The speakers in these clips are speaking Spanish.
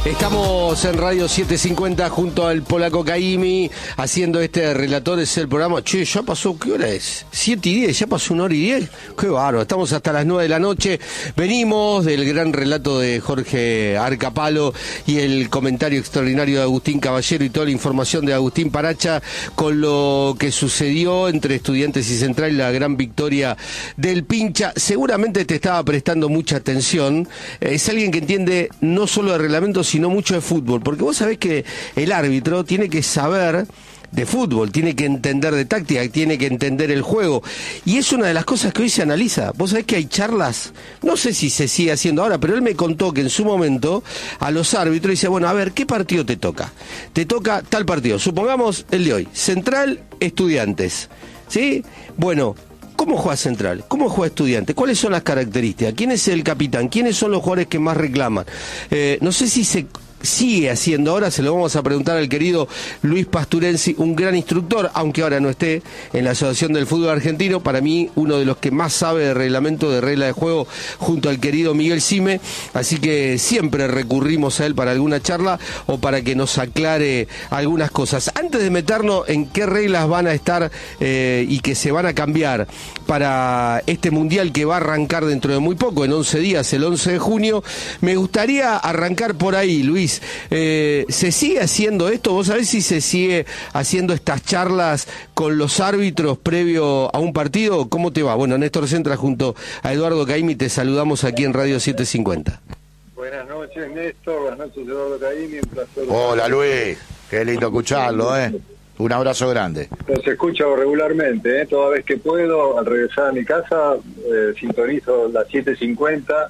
Estamos en Radio 750 junto al Polaco Caimi haciendo este Relator es el programa. Che, ya pasó, ¿qué hora es? 7:10, ya pasó 1:10. Qué bárbaro, estamos hasta las 9 de la noche. Venimos del gran relato de Jorge Arcapalo y el comentario extraordinario de Agustín Caballero y toda la información de Agustín Paracha con lo que sucedió entre Estudiantes y Central y la gran victoria del Pincha. Seguramente te estaba prestando mucha atención. Es alguien que entiende no solo de reglamento, sino mucho de fútbol, porque vos sabés que el árbitro tiene que saber de fútbol, tiene que entender de táctica, tiene que entender el juego, y es una de las cosas que hoy se analiza. Vos sabés que hay charlas, no sé si se sigue haciendo ahora, pero él me contó que en su momento a los árbitros dice, bueno, a ver, ¿qué partido te toca? Te toca tal partido, supongamos el de hoy, Central Estudiantes, ¿sí? Bueno, ¿cómo juega Central? ¿Cómo juega Estudiantes? ¿Cuáles son las características? ¿Quién es el capitán? ¿Quiénes son los jugadores que más reclaman? No sé si se sigue haciendo ahora, se lo vamos a preguntar al querido Luis Pasturensi, un gran instructor, aunque ahora no esté en la Asociación del Fútbol Argentino, para mí uno de los que más sabe de reglamento, de regla de juego, junto al querido Miguel Sime, así que siempre recurrimos a él para alguna charla o para que nos aclare algunas cosas. Antes de meternos en qué reglas van a estar y que se van a cambiar para este Mundial que va a arrancar dentro de muy poco, en 11 días, el 11 de junio, me gustaría arrancar por ahí, Luis. ¿Se sigue haciendo esto? ¿Vos sabés si se sigue haciendo estas charlas con los árbitros previo a un partido? ¿Cómo te va? Bueno, Néstor Centra junto a Eduardo Caimi, te saludamos aquí en Radio 750. Buenas noches, Néstor. Buenas noches, Eduardo Caimi. Un placer. Hola, Luis. Qué lindo escucharlo, ¿eh? Un abrazo grande. Los escucho regularmente, ¿eh? Toda vez que puedo, al regresar a mi casa, sintonizo las 7:50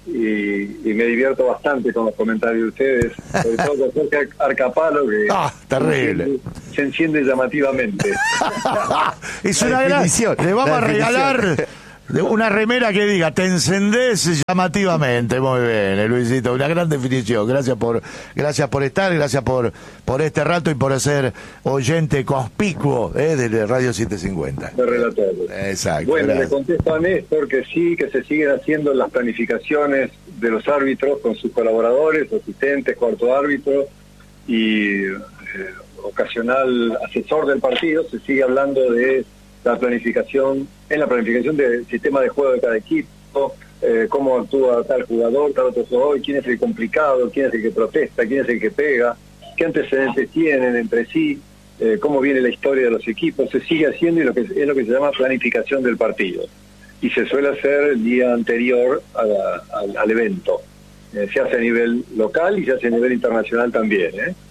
y me divierto bastante con los comentarios de ustedes, sobre todo con Jorge Arcapalo, que terrible. Se enciende llamativamente. Es una gran... Le vamos a regalar una remera que diga, te encendés llamativamente. Muy bien, Luisito, una gran definición. Gracias por estar, gracias por este rato y por ser oyente conspicuo de Radio 750. De relator. Exacto. Bueno, gracias. Le contesto a Néstor que sí, que se siguen haciendo las planificaciones de los árbitros con sus colaboradores, asistentes, cuarto árbitro y ocasional asesor del partido. Se sigue hablando de la planificación del sistema de juego de cada equipo, cómo actúa tal jugador, tal otro jugador, quién es el complicado, quién es el que protesta, quién es el que pega, qué antecedentes tienen entre sí, cómo viene la historia de los equipos. Se sigue haciendo y es lo que se llama planificación del partido. Y se suele hacer el día anterior al evento. Se hace a nivel local y se hace a nivel internacional también,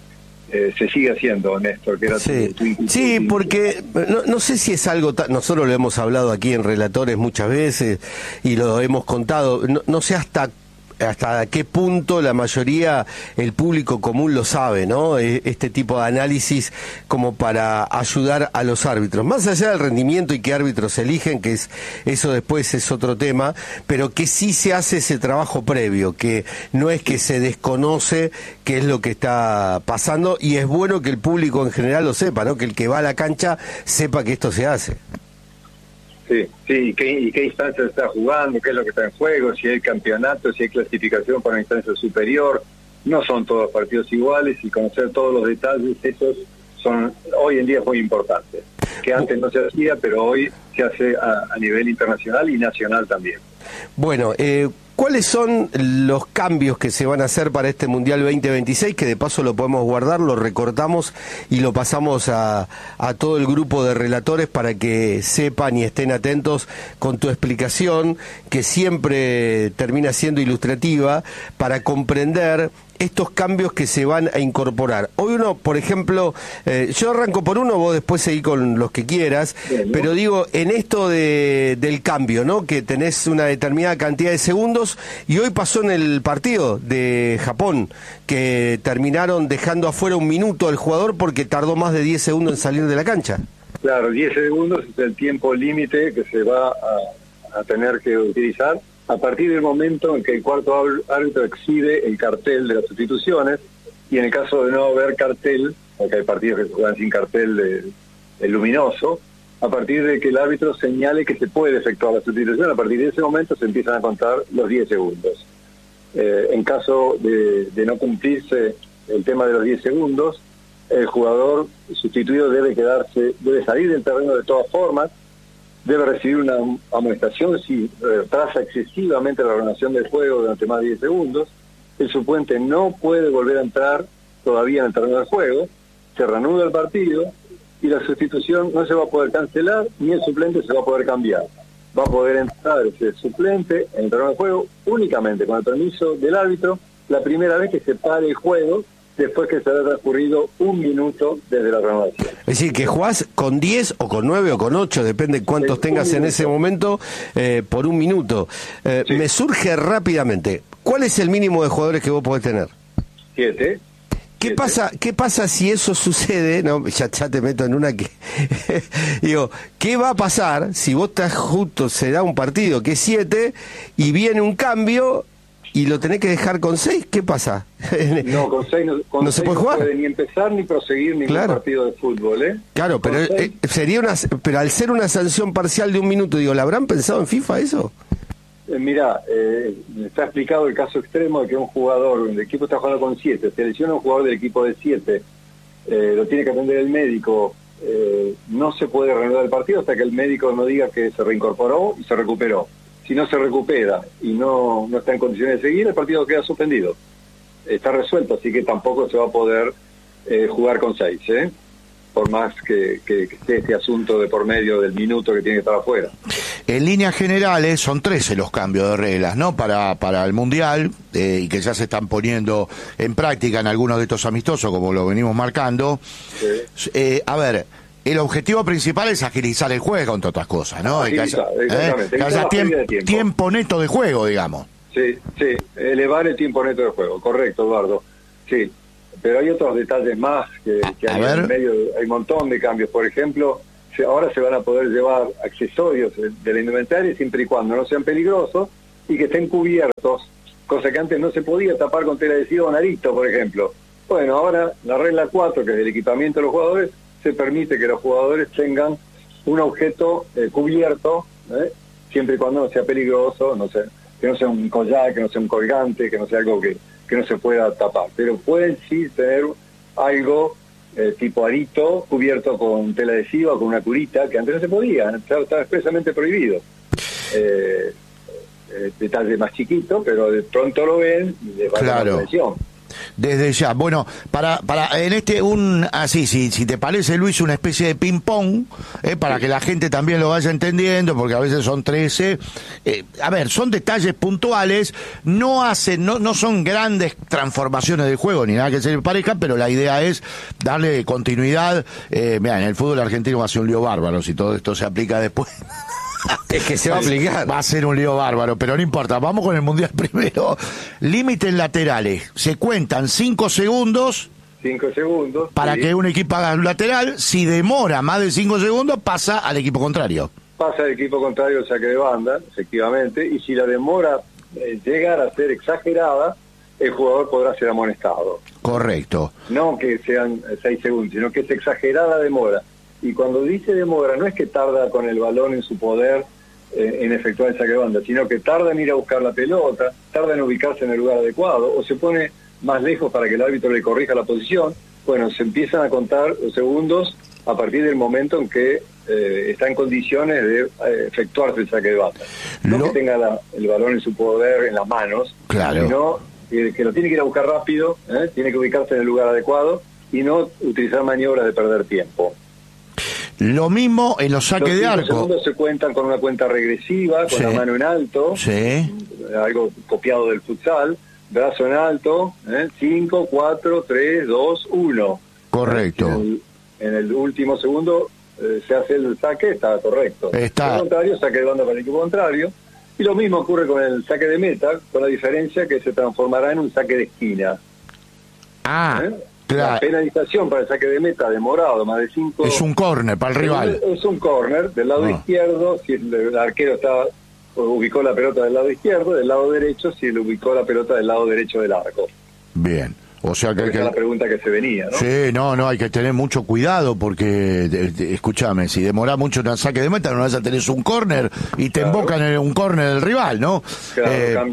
se sigue haciendo, Néstor, que era sí, porque no sé si es algo nosotros lo hemos hablado aquí en Relatores muchas veces y lo hemos contado, no sé hasta qué punto la mayoría, el público común lo sabe, ¿no? Este tipo de análisis como para ayudar a los árbitros, más allá del rendimiento y qué árbitros eligen, que eso después es otro tema, pero que sí se hace ese trabajo previo, que no es que se desconoce qué es lo que está pasando, y es bueno que el público en general lo sepa, ¿no? Que el que va a la cancha sepa que esto se hace. Sí, y qué instancia está jugando, qué es lo que está en juego, si hay campeonato, si hay clasificación para una instancia superior. No son todos partidos iguales y conocer todos los detalles, esos son hoy en día muy importantes. Que antes no se hacía, pero hoy se hace a nivel internacional y nacional también. Bueno, ¿cuáles son los cambios que se van a hacer para este Mundial 2026? Que de paso lo podemos guardar, lo recortamos y lo pasamos a todo el grupo de relatores para que sepan y estén atentos con tu explicación, que siempre termina siendo ilustrativa, para comprender estos cambios que se van a incorporar. Hoy uno, por ejemplo, yo arranco por uno, vos después seguís con los que quieras, pero digo, en esto del cambio, ¿no? Que tenés una determinada cantidad de segundos, y hoy pasó en el partido de Japón, que terminaron dejando afuera un minuto al jugador porque tardó más de 10 segundos en salir de la cancha. Claro, 10 segundos es el tiempo límite que se va a tener que utilizar a partir del momento en que el cuarto árbitro exhibe el cartel de las sustituciones, y en el caso de no haber cartel, porque hay partidos que se juegan sin cartel de luminoso, a partir de que el árbitro señale que se puede efectuar la sustitución, a partir de ese momento se empiezan a contar los 10 segundos. En caso de no cumplirse el tema de los 10 segundos, el jugador sustituido debe salir del terreno de todas formas, debe recibir una amonestación si retrasa excesivamente la renovación del juego durante más de 10 segundos. El suplente no puede volver a entrar todavía en el terreno del juego, se reanuda el partido y la sustitución no se va a poder cancelar ni el suplente se va a poder cambiar. Va a poder entrar ese suplente en el terreno del juego únicamente con el permiso del árbitro la primera vez que se pare el juego, después que se haya transcurrido 1 minuto desde la renovación. Es decir, que jugás con 10 o con 9 o con 8, depende cuántos tengas en ese momento, por 1 minuto. Sí. Me surge rápidamente, ¿cuál es el mínimo de jugadores que vos podés tener? 7. ¿Qué pasa si eso sucede? No, ya te meto en una que... Digo, ¿qué va a pasar si vos estás justo, se da un partido que es 7 y viene un cambio y lo tenés que dejar con 6? ¿Qué pasa? No, con 6 no se puede jugar. No puede ni empezar ni proseguir ningún partido de fútbol, ¿eh? Claro, pero pero al ser una sanción parcial de 1 minuto, digo, ¿la habrán pensado en FIFA eso? Mirá, está explicado el caso extremo de que un jugador, el equipo está jugando con 7, se lesiona un jugador del equipo de 7, lo tiene que atender el médico, no se puede reanudar el partido hasta que el médico no diga que se reincorporó y se recuperó. Si no se recupera y no está en condiciones de seguir, el partido queda suspendido. Está resuelto, así que tampoco se va a poder jugar con 6, por más que esté este asunto de por medio del minuto que tiene que estar afuera. En líneas generales son 13 los cambios de reglas, ¿no? Para el Mundial, y que ya se están poniendo en práctica en algunos de estos amistosos, como lo venimos marcando. Sí. A ver, el objetivo principal es agilizar el juego, entre otras cosas, ¿no? Que haya tiempo neto de juego, digamos. Sí, elevar el tiempo neto de juego, correcto, Eduardo. Sí, pero hay otros detalles más que hay en el medio, hay un montón de cambios. Por ejemplo, ahora se van a poder llevar accesorios de la indumentaria siempre y cuando no sean peligrosos y que estén cubiertos, cosa que antes no se podía tapar con tela adhesiva o narito, por ejemplo. Bueno, ahora la regla 4, que es el equipamiento de los jugadores, se permite que los jugadores tengan un objeto cubierto, siempre y cuando no sea peligroso, que no sea un collar, que no sea un colgante, que no sea algo que no se pueda tapar. Pero pueden sí tener algo tipo arito, cubierto con tela adhesiva, con una curita, que antes no se podía, estaba expresamente prohibido. Detalle más chiquito, pero de pronto lo ven y les va a dar la atención. Desde ya, bueno, para en si te parece, Luis, una especie de ping-pong, para que la gente también lo vaya entendiendo, porque a veces son 13, a ver, son detalles puntuales, no son grandes transformaciones del juego, ni nada que se le parezca, pero la idea es darle continuidad. Mira, en el fútbol argentino va a ser un lío bárbaro si todo esto se aplica después. Es que se va a aplicar. Va a ser un lío bárbaro, pero no importa. Vamos con el Mundial primero. Límites laterales. Se cuentan 5 segundos. 5 segundos. Para que un equipo haga un lateral. Si demora más de 5 segundos, pasa al equipo contrario. Pasa al equipo contrario el saque de banda, efectivamente. Y si la demora llegara a ser exagerada, el jugador podrá ser amonestado. Correcto. No que sean 6 segundos, sino que es exagerada demora. Y cuando dice demora, no es que tarda con el balón en su poder en efectuar el saque de banda, sino que tarda en ir a buscar la pelota, tarda en ubicarse en el lugar adecuado, o se pone más lejos para que el árbitro le corrija la posición. Bueno, se empiezan a contar los segundos a partir del momento en que está en condiciones de efectuarse el saque de banda. No que tenga el balón en su poder, en las manos, sino que lo tiene que ir a buscar rápido, tiene que ubicarse en el lugar adecuado y no utilizar maniobras de perder tiempo. Lo mismo en los saques de arco. Los segundos se cuentan con una cuenta regresiva, con la mano en alto, algo copiado del futsal, brazo en alto, 5, 4, 3, 2, 1. Correcto. En el último segundo se hace el saque, está correcto. Al contrario, saque de banda para el equipo contrario. Y lo mismo ocurre con el saque de meta, con la diferencia que se transformará en un saque de esquina. La penalización para el saque de meta demorado, más de 5... Es un córner para el rival. Es un córner del lado izquierdo, si el arquero ubicó la pelota del lado izquierdo, del lado derecho, si le ubicó la pelota del lado derecho del arco. Bien. O sea que esa es la pregunta que se venía, ¿no? Sí, no, hay que tener mucho cuidado porque, escúchame, si demora mucho en el saque de meta, no vas a tener un córner y te embocan en un córner del rival, ¿no? Claro,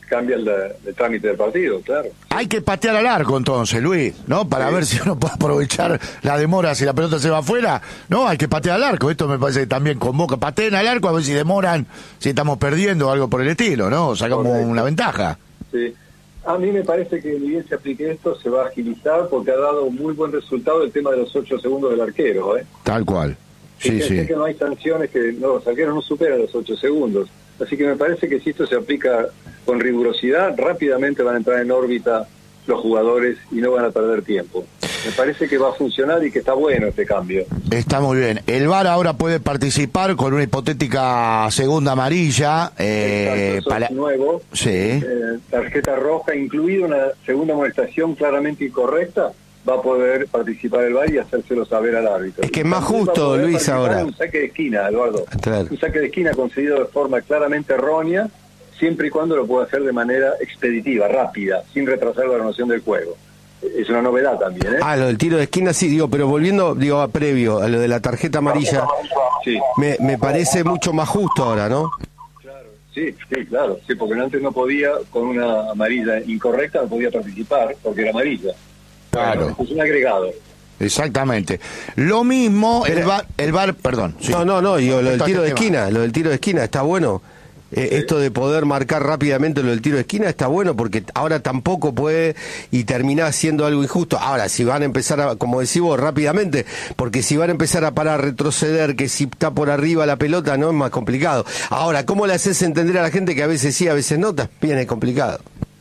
cambia el trámite del partido, claro. Hay que patear al arco entonces, Luis, ¿no? Para ver si uno puede aprovechar la demora si la pelota se va afuera. No, hay que patear al arco. Esto me parece que también convoca. Pateen al arco a ver si demoran, si estamos perdiendo o algo por el estilo, ¿no? Sacamos una ventaja. Sí. A mí me parece que ni bien se aplique esto, se va a agilizar porque ha dado muy buen resultado el tema de los 8 segundos del arquero, ¿eh? Tal cual. Sí, sí. Sé que no hay sanciones, que los arqueros no superan los 8 segundos. Así que me parece que si esto se aplica con rigurosidad, rápidamente van a entrar en órbita los jugadores y no van a perder tiempo. Me parece que va a funcionar y que está bueno este cambio. Está muy bien. El VAR ahora puede participar con una hipotética segunda amarilla. Exacto, eso es nuevo. Sí. Tarjeta roja, incluida una segunda amonestación claramente incorrecta, va a poder participar el VAR y hacérselo saber al árbitro. Es que es más justo, Luis, ahora. Un saque de esquina, Eduardo. Claro. Un saque de esquina concedido de forma claramente errónea, siempre y cuando lo pueda hacer de manera expeditiva, rápida, sin retrasar la renovación del juego. Es una novedad también, ¿eh? Lo del tiro de esquina sí, pero volviendo, a previo, a lo de la tarjeta amarilla, sí. me parece mucho más justo ahora, ¿no? Claro, sí, claro, sí, porque antes no podía, con una amarilla incorrecta, no podía participar, porque era amarilla. Claro. Es un agregado. Exactamente. Lo mismo, el VAR, perdón. Sí. No, lo del tiro de esquina, está bueno. Esto de poder marcar rápidamente lo del tiro de esquina está bueno porque ahora tampoco puede y termina siendo algo injusto. Ahora, si van a empezar como decís vos, rápidamente, porque si van a empezar a parar, retroceder, que si está por arriba la pelota, no es más complicado. Ahora, ¿cómo le haces entender a la gente que a veces sí, a veces no? También es complicado.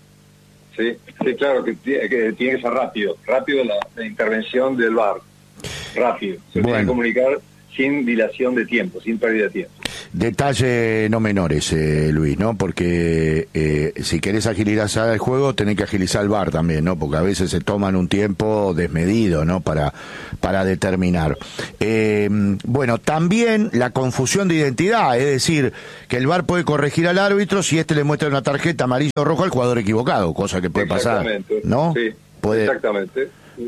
Sí, claro, que tiene que ser rápido la intervención del VAR. Rápido. Se tiene que comunicar sin dilación de tiempo, sin pérdida de tiempo. Detalle no menores, Luis, ¿no? Porque si querés agilizar el juego, tenés que agilizar el VAR también, ¿no? Porque a veces se toman un tiempo desmedido, ¿no? Para determinar. Bueno, también la confusión de identidad, es decir, que el VAR puede corregir al árbitro si le muestra una tarjeta amarilla o roja al jugador equivocado, cosa que puede pasar, ¿no? Sí, puede... exactamente.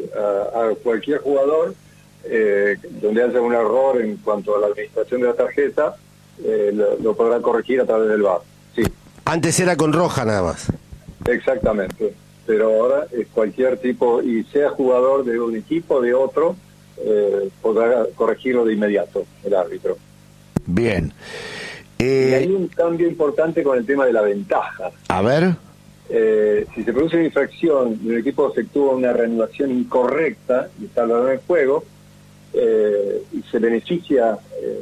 A cualquier jugador, donde haya un error en cuanto a la administración de la tarjeta, lo podrá corregir a través del VAR. Sí. Antes era con roja nada más. Exactamente. Pero ahora es cualquier tipo, y sea jugador de un equipo o de otro, podrá corregirlo de inmediato el árbitro. Bien. Y hay un cambio importante con el tema de la ventaja. A ver. Si se produce una infracción y el equipo efectúa una reanudación incorrecta y está el balón en juego, y se beneficia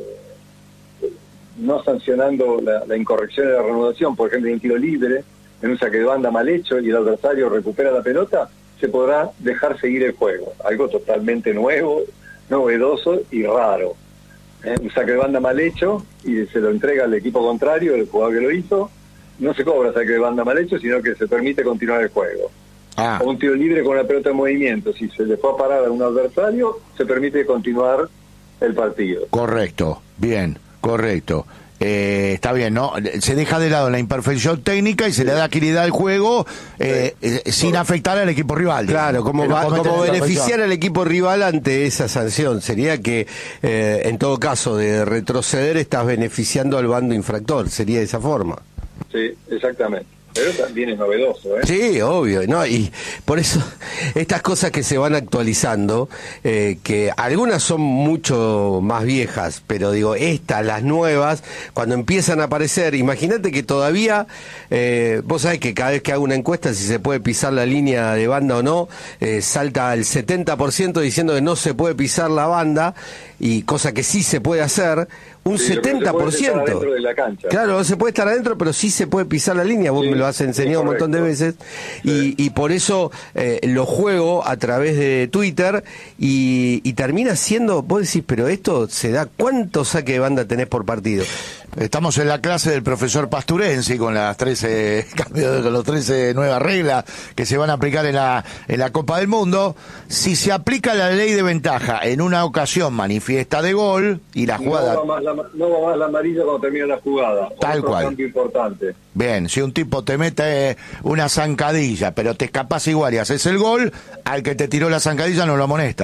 no sancionando la incorrección de la reanudación, por ejemplo en un tiro libre, en un saque de banda mal hecho y el adversario recupera la pelota, se podrá dejar seguir el juego. Algo totalmente nuevo, novedoso y raro. Un saque de banda mal hecho y se lo entrega al equipo contrario, el jugador que lo hizo, no se cobra saque de banda mal hecho, sino que se permite continuar el juego. O un tiro libre con la pelota en movimiento, si se le fue a parar a un adversario, se permite continuar el partido. Correcto, bien, correcto. Está bien, ¿no? Se deja de lado la imperfección técnica y se le da agilidad al juego sin afectar al equipo rival. Claro, como beneficiar al equipo rival ante esa sanción. Sería que, en todo caso, de retroceder estás beneficiando al bando infractor. Sería de esa forma. Sí, exactamente. Pero también es novedoso, ¿eh? Sí, obvio, ¿no? Y por eso, estas cosas que se van actualizando, que algunas son mucho más viejas, pero digo, las nuevas, cuando empiezan a aparecer, imagínate que todavía, vos sabés que cada vez que hago una encuesta, si se puede pisar la línea de banda o no, salta el 70% diciendo que no se puede pisar la banda, y cosa que sí se puede hacer, un 70%. Dentro de la cancha. Claro, no se puede estar adentro, pero sí se puede pisar la línea. Vos me lo has enseñado un montón de veces. Sí. Y por eso lo juego a través de Twitter y termina siendo, vos decís, pero esto se da, ¿cuántos saque de banda tenés por partido? Estamos en la clase del profesor Pasturensi con las 13 cambios, con los 13 nuevas reglas que se van a aplicar en la Copa del Mundo. Si se aplica la ley de ventaja en una ocasión manifiesta de gol y la jugada... No va más la amarilla cuando termina la jugada. Tal Otro cual. Cambio importante. Bien, si un tipo te mete una zancadilla, pero te escapas igual y haces el gol, al que te tiró la zancadilla no lo amonestan.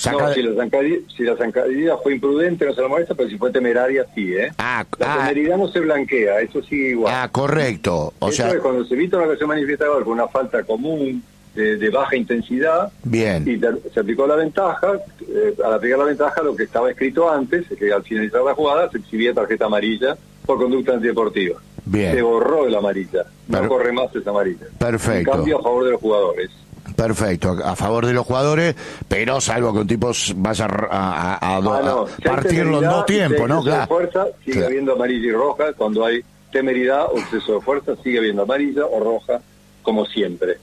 No, si la zancadilla fue imprudente no se la molesta, pero si fue temeraria sí, ¿eh? La temeridad no se blanquea, eso sigue igual. Correcto. Eso es cuando se evita una ocasión manifiesta de gol con una falta común de baja intensidad. Bien. Y se aplicó la ventaja. Al aplicar la ventaja, lo que estaba escrito antes, es que al finalizar la jugada se exhibía tarjeta amarilla por conducta antideportiva. Bien. Se borró la amarilla. No corre más esa amarilla. Perfecto. En cambio, a favor de los jugadores. Perfecto, a favor de los jugadores, pero salvo que un tipo vaya a partirlo en 2 tiempos, ¿no? Claro. De fuerza, sigue habiendo amarilla y roja. Cuando hay temeridad o exceso de fuerza, sigue habiendo amarilla o roja, como siempre.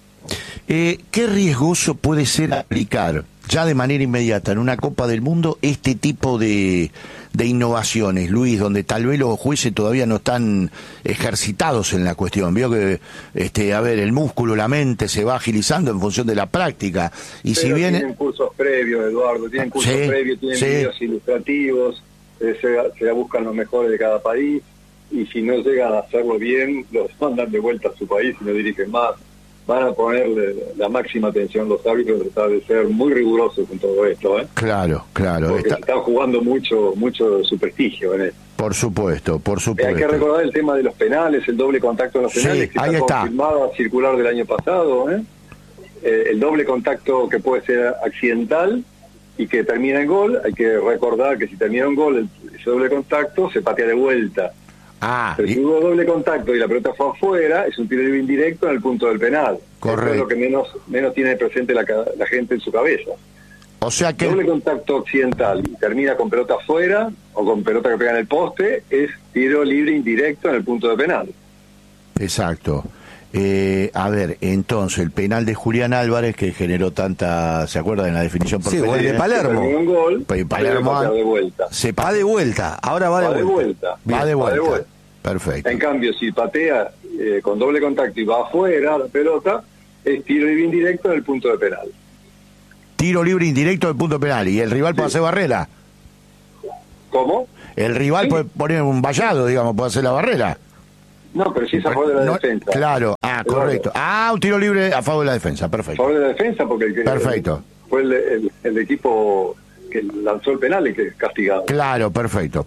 ¿Qué riesgoso puede ser aplicar ya de manera inmediata en una Copa del Mundo este tipo de innovaciones, Luis, donde tal vez los jueces todavía no están ejercitados en la cuestión? Vio que el músculo, la mente se va agilizando en función de la práctica, y pero si bien tienen cursos previos, Eduardo, tienen cursos previos, tienen videos ilustrativos, se buscan los mejores de cada país, y si no llegan a hacerlo bien, los mandan de vuelta a su país y no dirigen más. Van a ponerle la máxima atención los árbitros, tratar de ser muy rigurosos en todo esto, ¿eh? Claro. Porque están jugando mucho su prestigio en esto. Por supuesto. Hay que recordar el tema de los penales, el doble contacto en los penales, que está confirmada circular del año pasado, ¿eh? El doble contacto que puede ser accidental y que termina en gol. Hay que recordar que si termina en gol ese doble contacto, se patea de vuelta. Pero si hubo doble contacto y la pelota fue afuera, es un tiro libre indirecto en el punto del penal. Correcto. Eso es lo que menos tiene presente la gente en su cabeza. O sea que doble contacto accidental y termina con pelota afuera o con pelota que pega en el poste, es tiro libre indirecto en el punto de penal. Exacto. Entonces, el penal de Julián Álvarez, que generó tanta... ¿Se acuerdan de la definición por penal? Sí, el de Palermo. Un gol, Palermo de vuelta. Va de vuelta, ahora va de vuelta. Va de vuelta. Perfecto. En cambio, si patea con doble contacto y va afuera la pelota, es tiro libre indirecto en el punto de penal. Tiro libre indirecto del punto penal. ¿Y el rival puede hacer barrera? ¿Cómo? El rival puede poner un vallado, digamos, puede hacer la barrera. No, pero sí es a favor de la defensa. Claro, correcto. Un tiro libre a favor de la defensa, perfecto. A favor de la defensa, porque perfecto. Fue el equipo que lanzó el penal y que es castigado. Claro, perfecto.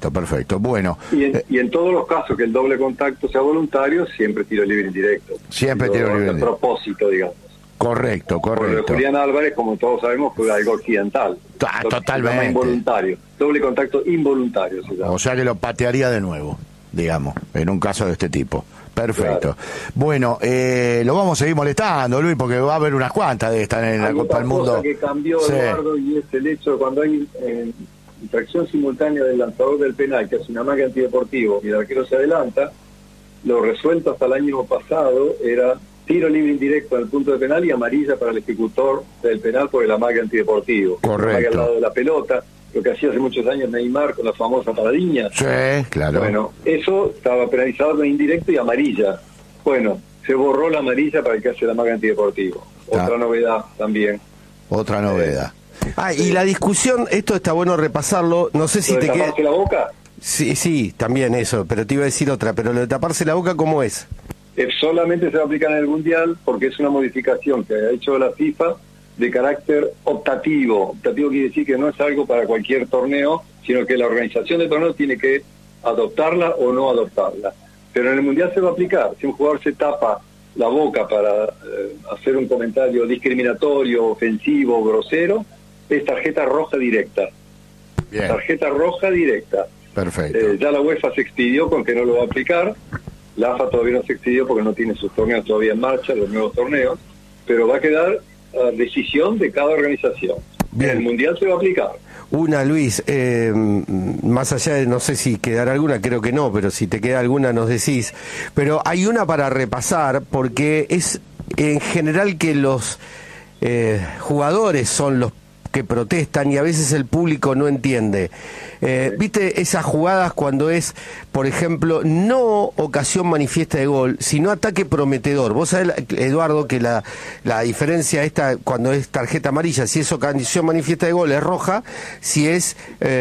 Bueno. Y en todos los casos que el doble contacto sea voluntario, siempre tiro libre indirecto. Siempre tiro libre indirecto. A propósito, digamos. Correcto. Porque Julián Álvarez, como todos sabemos, fue algo accidental. Totalmente. Se llama involuntario. Doble contacto involuntario se llama. O sea que lo patearía de nuevo, digamos, en un caso de este tipo. Perfecto. Claro. Bueno, lo vamos a seguir molestando, Luis, porque va a haber unas cuantas de estas en la Copa del Mundo. Cosa que cambió, Eduardo, y es el hecho de cuando hay infracción simultánea del lanzador del penal, que hace una magia antideportivo, y el arquero se adelanta, lo resuelto hasta el año pasado era tiro libre indirecto en el punto de penal y amarilla para el ejecutor del penal por el amague antideportivo. Correcto. Amague al lado de la pelota, lo que hacía hace muchos años Neymar con la famosa paradiña. Sí, claro. Bueno, eso estaba penalizado en indirecto y amarilla. Bueno, se borró la amarilla para el que hace el amague antideportivo. Otra novedad también. Otra novedad. Y la discusión, esto está bueno repasarlo, no sé si te queda... ¿Taparse la boca? Sí, también eso, pero te iba a decir otra, pero lo de taparse la boca, ¿cómo es? Solamente se va a aplicar en el Mundial porque es una modificación que ha hecho la FIFA de carácter optativo. Optativo quiere decir que no es algo para cualquier torneo, sino que la organización del torneo tiene que adoptarla o no adoptarla. Pero en el Mundial se va a aplicar. Si un jugador se tapa la boca para hacer un comentario discriminatorio, ofensivo, grosero, es tarjeta roja directa. Bien. Tarjeta roja directa. Perfecto. Ya la UEFA se expidió con que no lo va a aplicar. La AFA todavía no se expidió porque no tiene sus torneos todavía en marcha, los nuevos torneos, pero va a quedar a decisión de cada organización. Bien. En el Mundial se va a aplicar. Una, Luis, más allá de, no sé si quedará alguna, creo que no, pero si te queda alguna nos decís. Pero hay una para repasar, porque es en general que los jugadores son los que protestan y a veces el público no entiende. ¿Viste esas jugadas cuando es, por ejemplo, no ocasión manifiesta de gol, sino ataque prometedor? Vos sabés, Eduardo, que la diferencia esta cuando es tarjeta amarilla, si es ocasión manifiesta de gol es roja, si es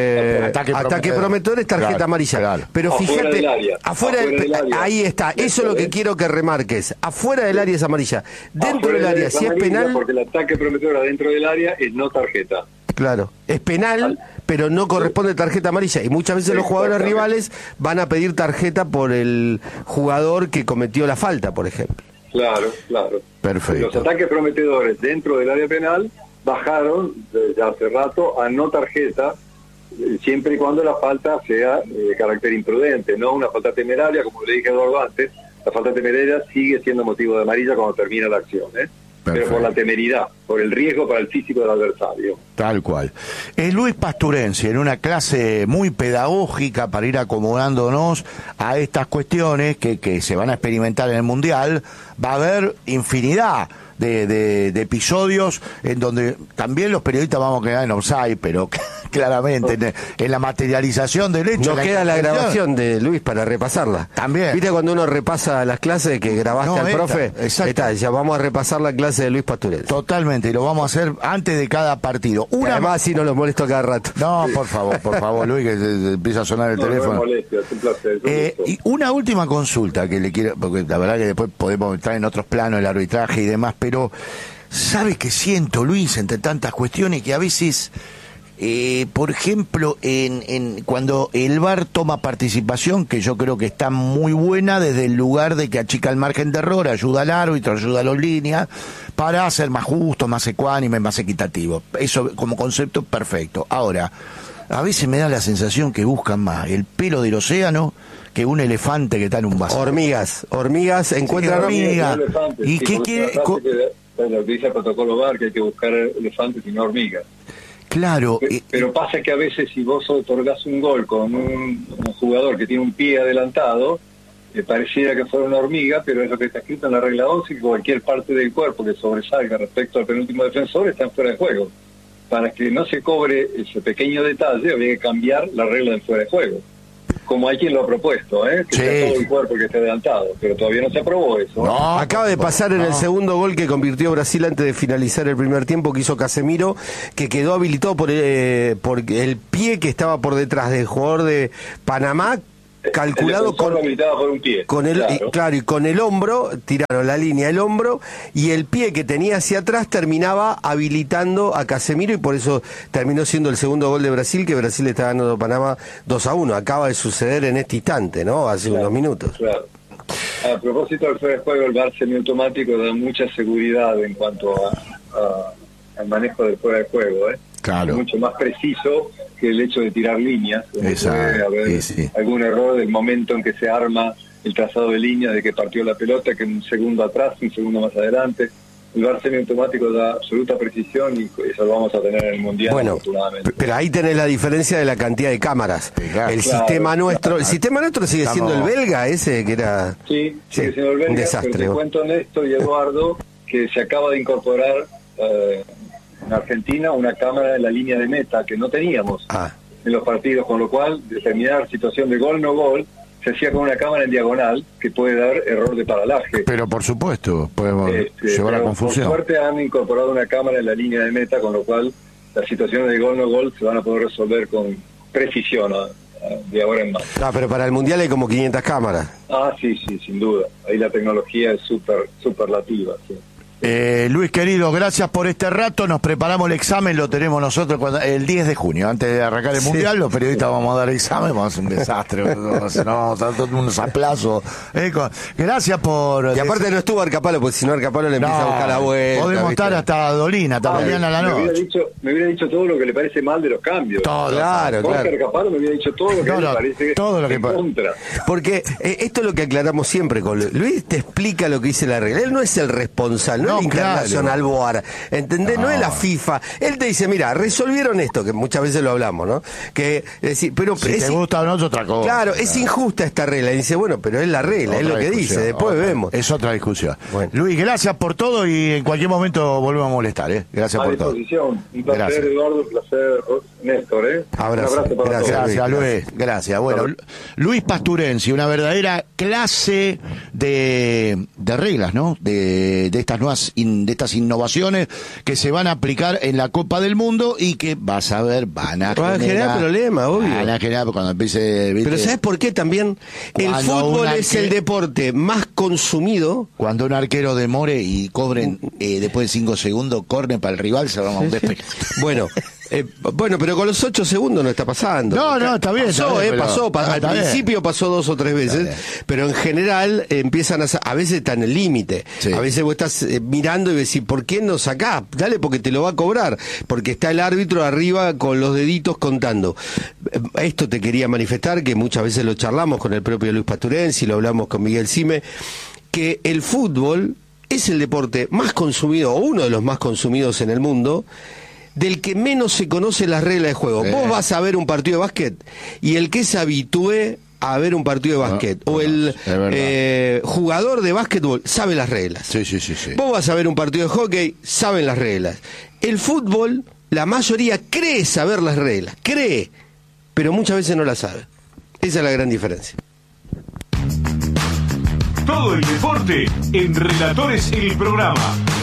ataque prometedor es tarjeta amarilla. Claro. Pero fíjate, afuera del área. Ahí está, eso es lo que quiero que remarques. Afuera del área es amarilla. Dentro del área, si es penal... Porque el ataque prometedor adentro del área es no tarjeta tarjeta. Claro, es penal, pero no corresponde tarjeta amarilla. Y muchas veces los jugadores rivales van a pedir tarjeta por el jugador que cometió la falta, por ejemplo. Claro. Perfecto. Los ataques prometedores dentro del área penal bajaron desde hace rato a no tarjeta, siempre y cuando la falta sea de carácter imprudente, no una falta temeraria, como le dije a Eduardo antes. La falta temeraria sigue siendo motivo de amarilla cuando termina la acción, pero por la temeridad, por el riesgo para el físico del adversario. Tal cual. Luis Pasturense, en una clase muy pedagógica para ir acomodándonos a estas cuestiones que se van a experimentar en el Mundial, va a haber infinidad de episodios en donde también los periodistas vamos a quedar en offside, pero claramente en la materialización del hecho. Nos queda la grabación de Luis para repasarla. También. ¿Viste cuando uno repasa las clases que grabaste al profe? Exacto. Ya vamos a repasar la clase de Luis Pasturense. Totalmente, y lo vamos a hacer antes de cada partido. Además, si no los molesto cada rato. No, por favor, Luis, que se empieza a sonar el teléfono. No me molestia, es un placer. Y una última consulta que le quiero, porque la verdad que después podemos entrar en otros planos, el arbitraje y demás, pero ¿sabe qué siento, Luis, entre tantas cuestiones que a veces, por ejemplo, cuando el VAR toma participación, que yo creo que está muy buena desde el lugar de que achica el margen de error, ayuda al árbitro, ayuda a los líneas, para ser más justo, más ecuánime, más equitativo. Eso como concepto perfecto. Ahora, a veces me da la sensación que buscan más el pelo del océano que un elefante que está en un vaso. Hormigas, encuentran hormigas. ¿Y qué quiere? Lo que dice el protocolo VAR, que hay que buscar elefantes y no hormigas. Claro. Pero pasa que a veces si vos otorgás un gol con un jugador que tiene un pie adelantado, pareciera que fuera una hormiga, pero es lo que está escrito en la regla 11, que cualquier parte del cuerpo que sobresalga respecto al penúltimo defensor está fuera de juego. Para que no se cobre ese pequeño detalle, habría que cambiar la regla del fuera de juego. Como hay quien lo ha propuesto, que sea todo el cuerpo que esté adelantado, pero todavía no se aprobó eso. No, acaba de pasar en el segundo gol que convirtió Brasil antes de finalizar el primer tiempo, que hizo Casemiro, que quedó habilitado por el pie que estaba por detrás del jugador de Panamá, calculado por un pie. Y con el hombro, tiraron la línea el hombro, y el pie que tenía hacia atrás terminaba habilitando a Casemiro, y por eso terminó siendo el segundo gol de Brasil, que Brasil está ganando a Panamá 2-1. Acaba de suceder en este instante, ¿no? Hace unos minutos. Claro. A propósito del fuera de juego, el VAR semiautomático da mucha seguridad en cuanto al manejo del fuera de juego, Claro. Es mucho más preciso que el hecho de tirar líneas. Puede haber algún error del momento en que se arma el trazado de líneas, de que partió la pelota, que un segundo atrás, un segundo más adelante. El VAR semiautomático da absoluta precisión y eso lo vamos a tener en el Mundial, afortunadamente. Pero ahí tenés la diferencia de la cantidad de cámaras. Sistema nuestro sigue siendo el belga ese que era... Sí, sigue siendo el belga, un desastre. Pero te cuento, Néstor y Eduardo, que se acaba de incorporar en Argentina una cámara en la línea de meta que no teníamos en los partidos, con lo cual determinar situación de gol no gol se hacía con una cámara en diagonal que puede dar error de paralaje. Pero por supuesto, podemos llevar a confusión. Por suerte han incorporado una cámara en la línea de meta, con lo cual las situaciones de gol no gol se van a poder resolver con precisión de ahora en más. Pero para el Mundial hay como 500 cámaras. Sí, sin duda. Ahí la tecnología es superlativa, sí. Luis querido, gracias por este rato. Nos preparamos el examen, lo tenemos nosotros el 10 de junio, antes de arrancar el Mundial. Los periodistas vamos a dar el examen, vamos a hacer un desastre, vamos a dar unos aplausos. Gracias por... Y aparte no estuvo Arcapalo, porque si no Arcapalo le empieza a buscar la vuelta. Podemos estar hasta Dolina, hasta mañana a la noche. Me hubiera dicho todo lo que le parece mal de los cambios. Claro. Arcapalo me hubiera dicho todo lo que le parece todo lo que contra. Porque esto es lo que aclaramos siempre con Luis. Luis te explica lo que dice la regla. Él no es el responsable. No es internacional BOAR, ¿entendés? No es la FIFA. Él te dice, mira, resolvieron esto, que muchas veces lo hablamos, ¿no? Que decir, pero si te gusta o no es otra cosa. Claro, es injusta esta regla. Y dice, bueno, pero es la regla, es lo que dice, después vemos. Es otra discusión. Bueno. Luis, gracias por todo y en cualquier momento volvemos a molestar, Gracias por todo. Un placer, Eduardo, un placer, Néstor. Abrazo. Un abrazo para todos. Gracias, Luis. Gracias. Bueno, Luis Pasturensi, una verdadera clase de reglas, ¿no? De estas nuevas, de estas innovaciones que se van a aplicar en la Copa del Mundo y que vas a ver, van a generar problemas, obvio. Van a generar cuando empiece. ¿viste? Pero ¿sabes por qué también? El fútbol es el deporte más consumido. Cuando un arquero demore y cobren después de 5 segundos, corren para el rival, se va a un despeje. Bueno, pero con los 8 segundos no está pasando. No, está bien. Pasó, pero, al principio pasó 2 o 3 veces, pero en general empiezan a veces está en el límite. Sí. A veces vos estás mirando y decís, ¿por qué no sacás? Dale, porque te lo va a cobrar, porque está el árbitro arriba con los deditos contando. Esto te quería manifestar, que muchas veces lo charlamos con el propio Luis Pasturensi, lo hablamos con Miguel Sime, que el fútbol es el deporte más consumido, o uno de los más consumidos en el mundo, del que menos se conoce las reglas de juego. Vos vas a ver un partido de básquet y el que se habitúe a ver un partido de básquet o el jugador de básquetbol sabe las reglas. Sí. Vos vas a ver un partido de hockey, saben las reglas. El fútbol, la mayoría cree saber las reglas, pero muchas veces no las sabe. Esa es la gran diferencia. Todo el deporte en Relatores el Programa.